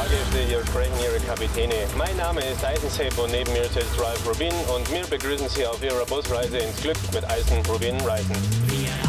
Fahrgäste, hier sprechen Ihre Kapitäne. Mein Name ist Eisensafe und neben mir sitzt Ralph Rubin und wir begrüßen Sie auf Ihrer Busreise ins Glück mit Eisen Rubin Reisen.